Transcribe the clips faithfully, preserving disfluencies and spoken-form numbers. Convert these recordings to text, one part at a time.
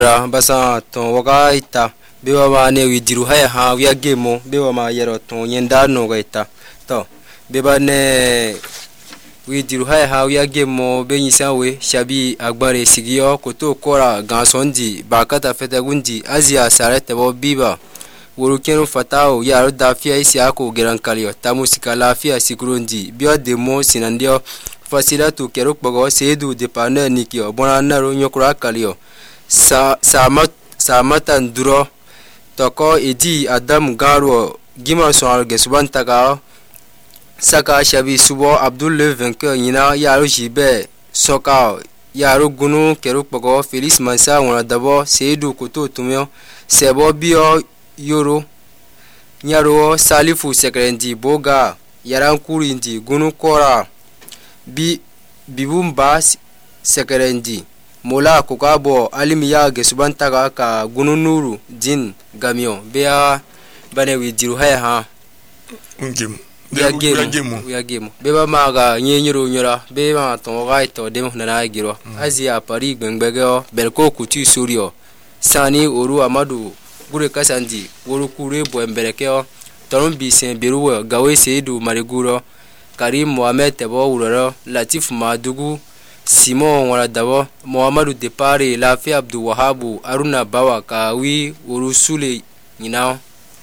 basa ton waga ita bewa ma ne widiru haya ha wiya gemo bewa ma yero ton yenda no ga ita to beba ne widiru haya ha wiya gemo be nyisawe shabi agbare sigiyo koto kora gansondi bakata fete gundi azia sarete bo biba worukenu fatao ya dafia isia ko gerankaliyo tamusika lafia sikurundi biya demo sinandio fasilatu kero bogo sedu de panel nikio bonana ro nyokura kaliyo sa samat samatan duro toko edi adam garo gima so ge subantaka saka shabi subo abdul le vainqueur yina yaro jibe soka yaro gunu kero bogo felix mansa wona dabo sedu koto tumyo sebo bio yoro nyaro salifu sekrendi boga yarankuri ndi gunu kora bi bibumba sekerendi mola kokabo alimiya ge subantaka ka gununuru din gamio bea bane widiru haya ha ngim ya gemo ya gemo beba maga nyenyiro nyora beba to gaito demo na giro azia pari gbengbege belko kutu surio sani oru amadu gure kasandi woru kure boemberekeo toron bisen beruwa gawe seidu mariguro Karim Mohamed Tebo Uroro Latif Madugu Simon Waradabo Mohamadu Depare Lafi Abdul Wahabu Aruna Bawa Kawi Urusule Ninao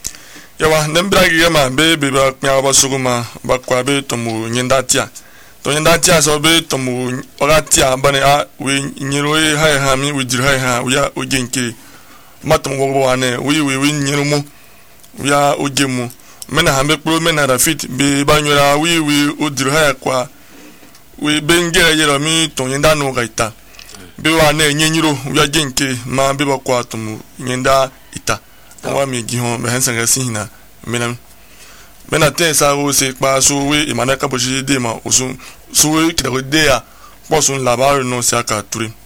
yawa nembra gema be be ba nya ba suguma ba kwa be tomu nyendatia to nyendatia so be tomu oratia bane a we nyiro e ha ha mi we jiro ha ha uya ogenke matum wo wane we we we nyiro mu uya ogemu mena hambe pro mena rafit be banyora wi wi odiro ha kwa we bengere yero mi to yenda no gaita be wa na enyenyiro uya genke ma be ba kwa tomu yenda ita wa mi gi ho be hansa gasi hina mena mena ten sa o se pa so we imana ka bo de ma osun so we kida de ya po sun labaru no se aka turi